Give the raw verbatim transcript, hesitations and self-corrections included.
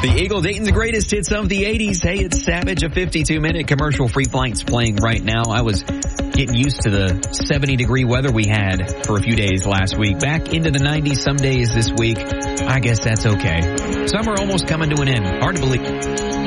The Eagle Dayton's greatest hits of the eighties. Hey, it's Savage, a fifty-two minute commercial free flights playing right now. I was getting used to the seventy degree weather we had for a few days last week. Back into the nineties some days this week. I guess that's okay. Summer almost coming to an end. Hard to believe.